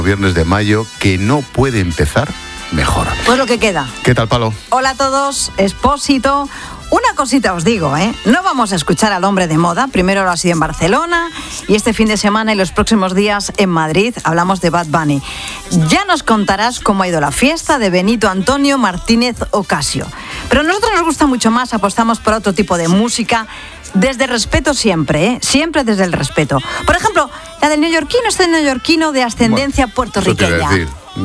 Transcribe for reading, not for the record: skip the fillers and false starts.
Viernes de mayo que no puede empezar mejor. Pues lo que queda. ¿Qué tal, Palo? Hola a todos, Expósito. Una cosita os digo, no vamos a escuchar al hombre de moda. Primero lo ha sido en Barcelona y este fin de semana y los próximos días en Madrid. Hablamos de Bad Bunny. Ya nos contarás cómo ha ido la fiesta de Benito Antonio Martínez Ocasio. Pero a nosotros nos gusta mucho más, apostamos por otro tipo de música. Desde el respeto siempre, siempre desde el respeto. Por ejemplo, la del neoyorquino, este neoyorquino de ascendencia puertorriqueña.